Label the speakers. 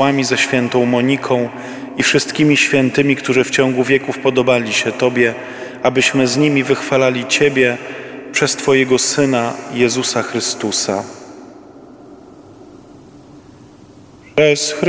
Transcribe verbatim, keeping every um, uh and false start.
Speaker 1: apostołami, ze świętą Moniką i wszystkimi świętymi, którzy w ciągu wieków podobali się Tobie, abyśmy z nimi wychwalali Ciebie przez Twojego Syna Jezusa Chrystusa. Przez Chrystusa.